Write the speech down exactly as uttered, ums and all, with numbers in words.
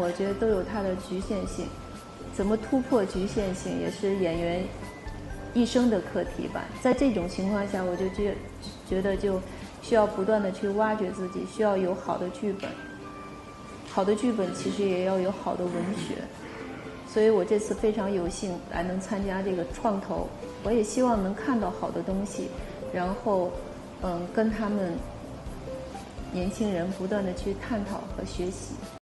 我觉得都有它的局限性，怎么突破局限性，也是演员一生的课题吧。在这种情况下，我就觉觉得就需要不断的去挖掘自己，需要有好的剧本。好的剧本其实也要有好的文学，所以我这次非常有幸来能参加这个创投，我也希望能看到好的东西，然后嗯跟他们年轻人不断的去探讨和学习。